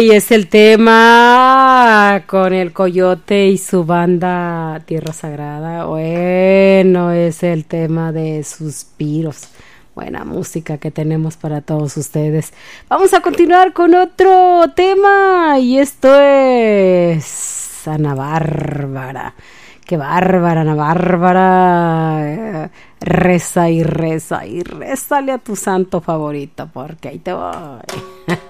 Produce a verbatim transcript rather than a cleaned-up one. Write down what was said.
Y es el tema con el Coyote y su banda Tierra Sagrada. Bueno, es el tema de Suspiros. Buena música que tenemos para todos ustedes. Vamos a continuar con otro tema y esto es Ana Bárbara. Qué bárbara, Ana Bárbara. Eh, reza y reza y rézale a tu santo favorito porque ahí te voy.